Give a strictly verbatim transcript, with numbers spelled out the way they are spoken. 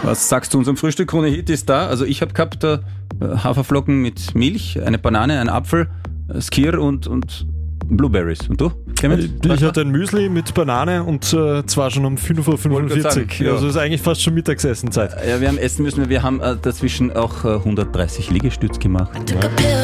Was sagst du unserem Frühstück? Krone Hit ist da. Also ich habe gehabt äh, Haferflocken mit Milch, eine Banane, einen Apfel, äh, Skyr und, und Blueberries. Und du, Clemens? Ich hatte ein Müsli mit Banane und äh, zwar schon um fünf Uhr fünfundvierzig. Sagen, ja. Also ist eigentlich fast schon Mittagsessenzeit. Ja, wir haben essen müssen, wir haben äh, dazwischen auch äh, hundertdreißig Liegestütz gemacht. Took a pill